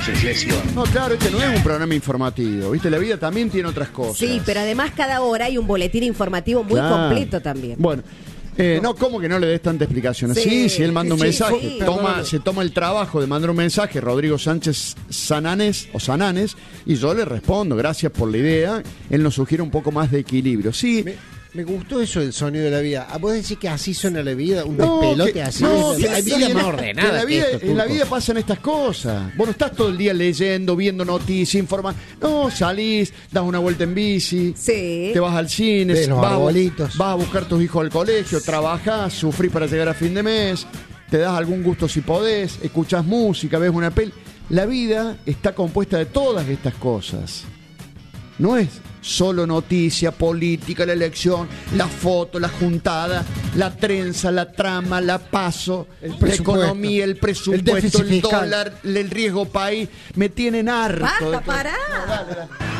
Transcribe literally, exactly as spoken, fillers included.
No, claro, este no es un programa informativo, ¿viste? La vida también tiene otras cosas. Sí, pero además cada hora hay un boletín informativo muy Claro. completo también. Bueno, eh, no, ¿cómo que no le des tanta explicación? Sí, Sí, si él manda un sí, mensaje, sí. toma, se toma el trabajo de mandar un mensaje, Rodrigo Sánchez Sananes o Sananes, y yo le respondo, gracias por la idea, él nos sugiere un poco más de equilibrio. Sí. Me, me gustó eso del sonido de la vida. ¿A vos decís que así suena la vida? ¿Un No, despelote que- así? no, que Hay sí, vida en- más que ordenada en la que vida, esto, en la Turco. vida pasan estas cosas. Vos no estás todo el día leyendo, viendo noticias, informando. No, salís, das una vuelta en bici, Sí. te vas al cine, Ves los vas, a, arbolitos. vas a buscar a tus hijos al colegio, trabajás, sufrís para llegar a fin de mes, te das algún gusto si podés, escuchás música, ves una peli. La vida está compuesta de todas estas cosas. No es solo noticia, política, la elección, la foto, la juntada, la trenza, la trama, la paso, El la presupuesto, economía, el el presupuesto, déficit el, fiscal. dólar, el riesgo país. Me tienen harto. Basta, de que- pará. No, dale, dale.